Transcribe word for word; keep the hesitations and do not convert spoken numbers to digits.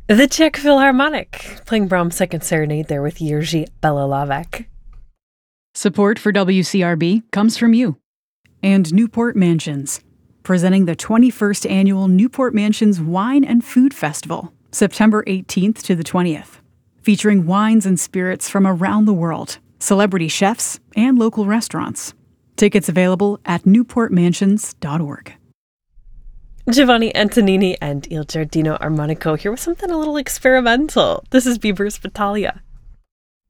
The Czech Philharmonic, playing Brahms' Second Serenade there with Jiří Bělohlávek. Support for W C R B comes from you. And Newport Mansions, presenting the twenty-first Annual Newport Mansions Wine and Food Festival, September eighteenth to the twentieth, featuring wines and spirits from around the world, celebrity chefs, and local restaurants. Tickets available at newport mansions dot org. Giovanni Antonini and Il Giardino Armonico here with something a little experimental. This is Bieber's Battaglia.